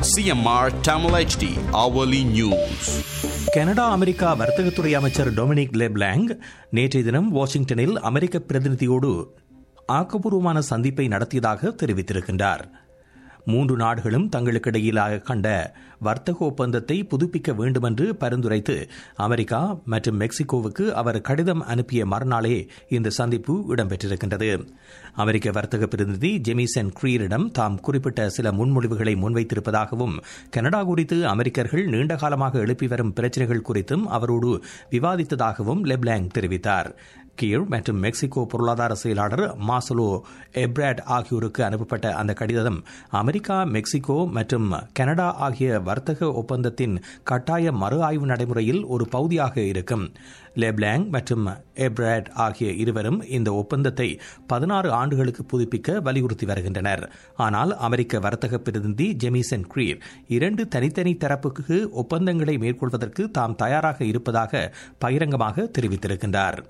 CMR Tamil HD hourly news. Canada America வர்த்தகத்துறை அமைச்சர் Dominic லெப்லாங் நேற்றைய தினம் வாஷிங்டனில் அமெரிக்க பிரதிநிதியோடு ஆக்கப்பூர்வமான சந்திப்பை நடத்தியதாக தெரிவித்திருக்கின்றார். 3 நாடுகளும் தங்களுக்கிடையிலாக கண்ட வர்த்தக ஒப்பந்தத்தை புதுப்பிக்க வேண்டுமென்று பரிந்துரைத்து அமெரிக்கா மற்றும் மெக்சிகோவுக்கு அவர் கடிதம் அனுப்பிய மறுநாளே இந்த சந்திப்பு இடம்பெற்றிருக்கின்றது. அமெரிக்க வர்த்தக பிரதிநிதி ஜெமிசன் கிரீரிடம் தாம் குறிப்பிட்ட சில முன்மொழிவுகளை முன்வைத்திருப்பதாகவும் கனடா குறித்து அமெரிக்கர்கள் நீண்டகாலமாக எழுப்பி வரும் பிரச்சினைகள் குறித்தும் அவரோடு விவாதித்ததாகவும் லெப்லாங் தெரிவித்தார். கீர் மற்றும் மெக்சிகோ பொருளாதார செயலாளர் மார்சலோ எப்ராட் ஆகியோருக்கு அனுப்பப்பட்ட அந்த கடிதம் அமெரிக்கா, மெக்சிகோ மற்றும் கனடா ஆகிய வர்த்தக ஒப்பந்தத்தின் கட்டாய மறு ஆய்வு நடைமுறையில் ஒரு பகுதியாக இருக்கும். லெப்லாங் மற்றும் எப்ராட் ஆகிய இருவரும் இந்த ஒப்பந்தத்தை 16 ஆண்டுகளுக்கு புதுப்பிக்க வலியுறுத்தி வருகின்றனர். ஆனால் அமெரிக்க வர்த்தக பிரதிநிதி ஜெமிசன் கிரீர் 2 தனித்தனி தரப்புக்கு ஒப்பந்தங்களை மேற்கொள்வதற்கு தாம் தயாராக இருப்பதாக பகிரங்கமாக தெரிவித்திருக்கின்றார்.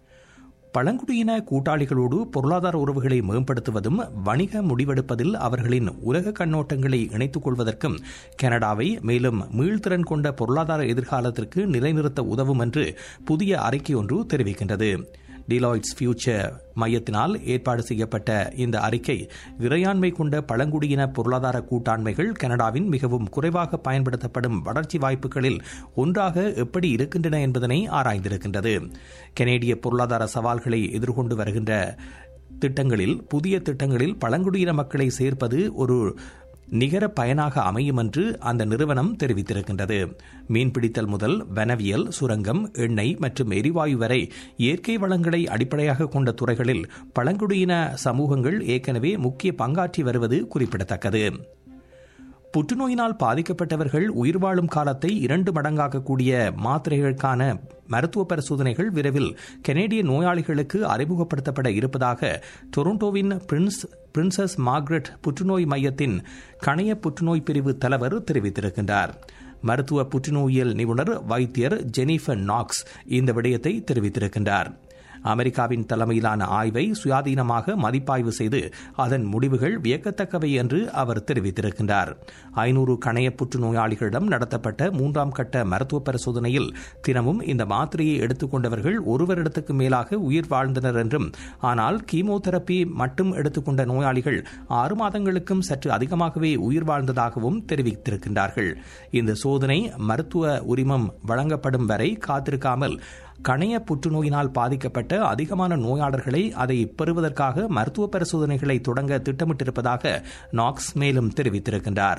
பழங்குடியின கூட்டாளிகளோடு பொருளாதார உறவுகளை மேம்படுத்துவதும் வணிக முடிவெடுப்பதில் அவர்களின் உலக கண்ணோட்டங்களை இணைத்துக் கொள்வதற்கும் கனடாவை மேலும் மீள்திறன் கொண்ட பொருளாதார எதிர்காலத்திற்கு நிலைநிறுத்த உதவும் என்று புதிய அறிக்கை ஒன்று தெரிவிக்கின்றது. டிலாய்ட்ஸ் ஃபியூச்சர் மையத்தினால் ஏற்பாடு செய்யப்பட்ட இந்த அறிக்கை இறையாண்மை கொண்ட பழங்குடியின பொருளாதார கூட்டாண்மைகள் கனடாவின் மிகவும் குறைவாக பயன்படுத்தப்படும் வளர்ச்சி வாய்ப்புகளில் ஒன்றாக எப்படி இருக்கின்றன என்பதனை ஆராய்ந்திருக்கின்றது. கனேடிய பொருளாதார சவால்களை எதிர்கொண்டு வருகின்ற திட்டங்களில் புதிய திட்டங்களில் பழங்குடியின மக்களை சேர்ப்பது ஒரு நிகர பயனாக அமையும் என்று அந்த நிறுவனம் தெரிவித்திருக்கின்றது. மீன்பிடித்தல் முதல் வனவியல், சுரங்கம், எண்ணெய் மற்றும் எரிவாயு வரை இயற்கை வளங்களை அடிப்படையாக கொண்ட துறைகளில் பழங்குடியின சமூகங்கள் ஏற்கனவே முக்கிய பங்காற்றி வருவது குறிப்பிடத்தக்கது. புற்றுநோயினால் பாதிக்கப்பட்டவர்கள் உயிர் வாழும் காலத்தை 2 மடங்காக்கக்கூடிய மாத்திரைகளுக்கான மருத்துவ பரிசோதனைகள் விரைவில் கனேடிய நோயாளிகளுக்கு அறிமுகப்படுத்தப்பட இருப்பதாக டொரண்டோவின் பிரின்சஸ் மார்கரெட் புற்றுநோய் மையத்தின் கணைய புற்றுநோய் பிரிவு தலைவர் தெரிவித்திருக்கின்றார். மருத்துவ புற்றுநோயியல் நிபுணர் வைத்தியர் ஜெனிஃபர் நாக்ஸ் இந்த விடயத்தை தெரிவித்திருக்கின்றார். அமெரிக்காவின் தலைமையிலான ஆய்வை சுயாதீனமாக மதிப்பாய்வு செய்து அதன் முடிவுகள் வியக்கத்தக்கவை என்று அவர் தெரிவித்திருக்கின்றார். 500 கணைய புற்றுநோயாளிகளிடம் நடத்தப்பட்ட 3ஆம் கட்ட மருத்துவ பரிசோதனையில் தினமும் இந்த மாத்திரையை எடுத்துக்கொண்டவர்கள் 1 வருடத்துக்கு மேலாக உயிர் வாழ்ந்தனர் என்றும், ஆனால் கீமோதெரப்பி மட்டும் எடுத்துக்கொண்ட நோயாளிகள் 6 மாதங்களுக்கும் சற்று அதிகமாகவே உயிர் வாழ்ந்ததாகவும் தெரிவித்திருக்கின்றார்கள். இந்த சோதனை மருத்துவ உரிமம் வழங்கப்படும் வரை காத்திருக்காமல் கணைய புற்றுநோயினால் பாதிக்கப்பட்ட அதிகமான நோயாளர்களை அதை பெறுவதற்காக மருத்துவ பரிசோதனைகளை தொடங்க திட்டமிட்டிருப்பதாக நாக்ஸ் மேலும் தெரிவித்திருக்கின்றார்.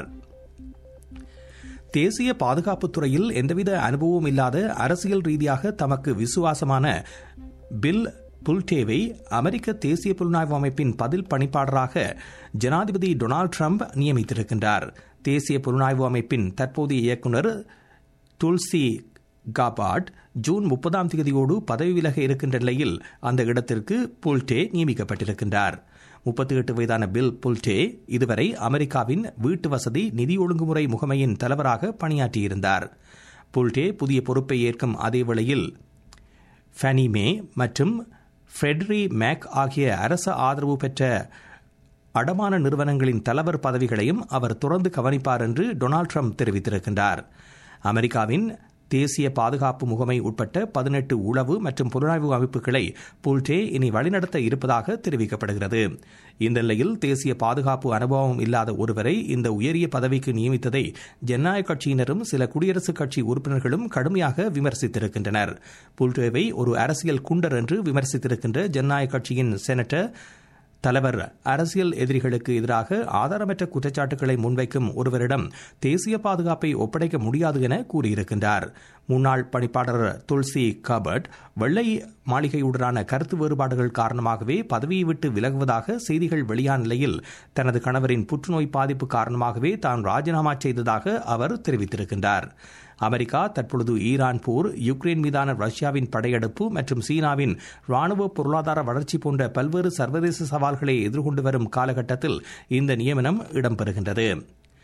தேசிய பாதுகாப்புத் துறையில் எந்தவித அனுபவமும் இல்லாத அரசியல் ரீதியாக தமக்கு விசுவாசமான பில் புல்டேவை அமெரிக்க தேசிய புலனாய்வு அமைப்பின் பதில் பணிப்பாளராக ஜனாதிபதி டொனால்டு டிரம்ப் நியமித்திருக்கின்றார். தேசிய புலனாய்வு அமைப்பின் தற்போதைய இயக்குநர் துல்சி காபார்ட் ஜூன் 30ஆம் தேதியோடு பதவி விலக இருக்கின்ற நிலையில் அந்த இடத்திற்கு புல்டே நியமிக்கப்பட்டிருக்கின்றார். 38 வயதான பில் புல்டே இதுவரை அமெரிக்காவின் வீட்டு வசதி நிதி ஒழுங்குமுறை முகமையின் தலைவராக பணியாற்றியிருந்தார். புல்டே புதிய பொறுப்பை ஏற்கும் அதே வேளையில் ஃபேனி மே மற்றும் ஃப்ரெட்ரி மேக் ஆகிய அரசு ஆதரவு பெற்ற அடமான நிறுவனங்களின் தலைவர் பதவிகளையும் அவர் தொடர்ந்து கவனிப்பார் என்று டொனால்டு டிரம்ப் தெரிவித்திருக்கின்றார். அமெரிக்காவின் தேசிய பாதுகாப்பு முகமை உட்பட்ட 18 உளவு மற்றும் புலனாய்வு அமைப்புகளை புல்டே இனி வழிநடத்த இருப்பதாக தெரிவிக்கப்படுகிறது. இந்த நிலையில் தேசிய பாதுகாப்பு அனுபவம் இல்லாத ஒருவரை இந்த உயரிய பதவிக்கு நியமித்ததை ஜனநாயக கட்சியினரும் சில குடியரசுக் கட்சி உறுப்பினர்களும் கடுமையாக விமர்சித்திருக்கின்றனர். புல்டேவை ஒரு அரசியல் குண்டர் என்று விமர்சித்திருக்கின்ற ஜனநாயக கட்சியின் செனட்டர் தலைவர் அரசியல் எதிரிகளுக்கு எதிராக ஆதாரமற்ற குற்றச்சாட்டுகளை முன்வைக்கும் ஒருவரிடம் தேசிய பாதுகாப்பை ஒப்படைக்க முடியாது என கூறியிருக்கின்றார். முன்னாள் பணிப்பாளர் துல்சி காபர்ட் வெள்ளை மாளிகையுடனான கருத்து வேறுபாடுகள் காரணமாகவே பதவியை விட்டு விலகுவதாக செய்திகள் வெளியான நிலையில் தனது கணவரின் புற்றுநோய் பாதிப்பு காரணமாகவே தான் ராஜினாமா செய்ததாக அவர் தெரிவித்திருக்கின்றார். அமெரிக்கா தற்பொழுது ஈரான் போர், யுக்ரைன் மீதான ரஷ்யாவின் படையெடுப்பு மற்றும் சீனாவின் ராணுவ பொருளாதார வளர்ச்சி போன்ற பல்வேறு சர்வதேச சவால்களை எதிர்கொண்டு வரும் காலகட்டத்தில் இந்த நியமனம் இடம்பெறுகின்றது.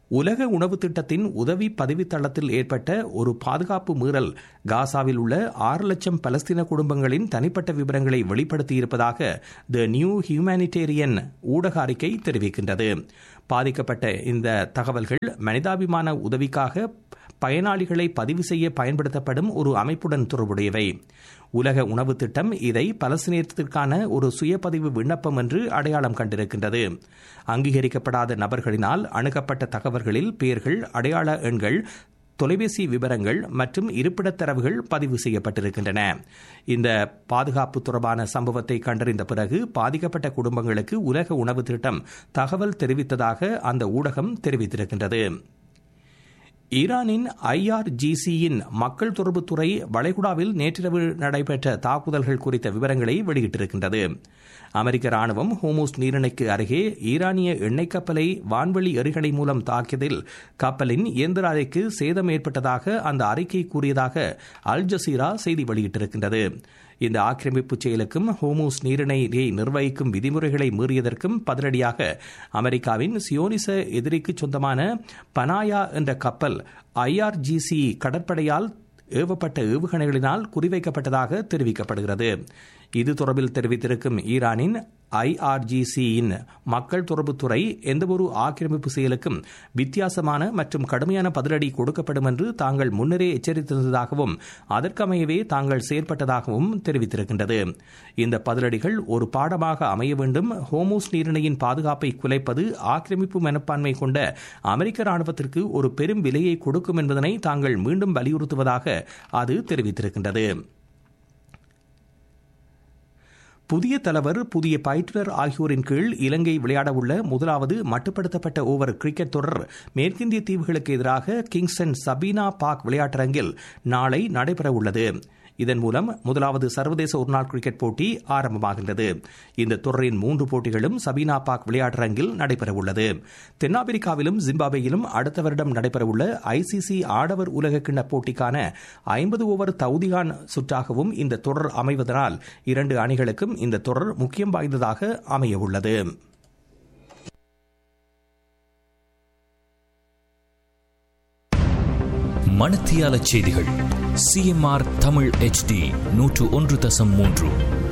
உலக உணவு திட்டத்தின் உதவி பதிவுத்தளத்தில் ஏற்பட்ட ஒரு பாதுகாப்பு மீறல் காசாவில் உள்ள 6 லட்சம் பலஸ்தீன குடும்பங்களின் தனிப்பட்ட விவரங்களை வெளிப்படுத்தியிருப்பதாக தி நியூ ஹியூமானிடேரியன் ஊடக அறிக்கை தெரிவிக்கின்றது. பாதிக்கப்பட்ட இந்த தகவல்கள் மனிதாபிமான உதவிக்காக பயனாளிகளை பதிவு செய்ய பயன்படுத்தப்படும் ஒரு அமைப்புடன் தொடர்புடையவை. உலக உணவு திட்டம் இதை பலஸ்தீனத்திற்கான ஒரு சுயபதிவு விண்ணப்பம் என்று அடையாளம் கண்டிருக்கின்றது. அங்கீகரிக்கப்படாத நபர்களினால் அணுகப்பட்ட தகவல்களில் பெயர்கள், அடையாள எண்கள், தொலைபேசி விவரங்கள் மற்றும் இருப்பிடத் தரவுகள் பதிவு செய்யப்பட்டிருக்கின்றன. இந்த பாதுகாப்பு தொடர்பான சம்பவத்தை கண்டறிந்த பிறகு பாதிக்கப்பட்ட குடும்பங்களுக்கு உலக உணவு திட்டம் தகவல் தெரிவித்ததாக அந்த ஊடகம் தெரிவித்திருக்கின்றது. ஈரானின் IRGCயின் மக்கள் தொடர்புத்துறை வளைகுடாவில் நேற்றிரவு நடைபெற்ற தாக்குதல்கள் குறித்த விவரங்களை வெளியிட்டிருக்கின்றது. அமெரிக்க ராணுவம் ஹோமூஸ் நீரிணைக்கு அருகே ஈரானிய எண்ணெய் கப்பலை வான்வெளி எறிகணை மூலம் தாக்கியதில் கப்பலின் இயந்திர அறைக்கு சேதம் ஏற்பட்டதாக அந்த அறிக்கை கூறியதாக அல் ஜசீரா செய்தி வெளியிட்டிருக்கின்றது. இந்த ஆக்கிரமிப்பு செயலுக்கும் ஹோமூஸ் நீரிணையை நிர்வகிக்கும் விதிமுறைகளை மீறியதற்கும் பதிலடியாக அமெரிக்காவின் சியோனிச எதிரிக்கு சொந்தமான பனாயா என்ற கப்பல் IRGC கடற்படையால் ஏவப்பட்ட ஏவுகணைகளினால் குறிவைக்கப்பட்டதாக தெரிவிக்கப்படுகிறது. இது தொடர்பில் தெரிவித்திருக்கும் ஈரானின் IRGCயின் மக்கள் தொடர்புத்துறை எந்தவொரு ஆக்கிரமிப்பு செயலுக்கும் வித்தியாசமான மற்றும் கடுமையான பதிலடி கொடுக்கப்படும் என்று தாங்கள் முன்னரே எச்சரித்திருந்ததாகவும் அதற்கமையவே தாங்கள் செயற்பட்டதாகவும் தெரிவித்திருக்கின்றது. இந்த பதிலடிகள் ஒரு பாடமாக அமைய வேண்டும். ஹோமூஸ் நீரிணையின் பாதுகாப்பை குலைப்பது ஆக்கிரமிப்பு மனப்பான்மை கொண்ட அமெரிக்க ராணுவத்திற்கு ஒரு பெரும் விலையை கொடுக்கும் என்பதனை தாங்கள் மீண்டும் வலியுறுத்துவதாக அது தெரிவித்திருக்கின்றது. புதிய தலைவர், புதிய பயிற்றுனர் ஆகியோரின் கீழ் இலங்கை விளையாடவுள்ள முதலாவது மட்டுப்படுத்தப்பட்ட ஓவர் கிரிக்கெட் தொடர் மேற்கிந்திய தீவுகளுக்கு எதிராக கிங்ஸ்டன் சபீனா பார்க் விளையாட்டரங்கில் நாளை நடைபெறவுள்ளது. இதன் மூலம் முதலாவது சர்வதேச ஒருநாள் கிரிக்கெட் போட்டி ஆரம்பமாகின்றது. இந்த தொடரின் 3 போட்டிகளும் சபீனா பார்க் விளையாட்டரங்கில் நடைபெறவுள்ளது. தென்னாப்பிரிக்காவிலும் ஜிம்பாப்வேயிலும் அடுத்த வருடம் நடைபெறவுள்ள ICC ஆடவர் உலகக்கிண்ண போட்டிக்கான 50 ஓவர் தகுதிகான் சுற்றாகவும் இந்த தொடர் அமைவதனால் 2 அணிகளுக்கும் இந்த தொடர் முக்கியம் வாய்ந்ததாக அமையவுள்ளது. மணத்தியால செய்திகள் CMR தமிழ் HD 101.3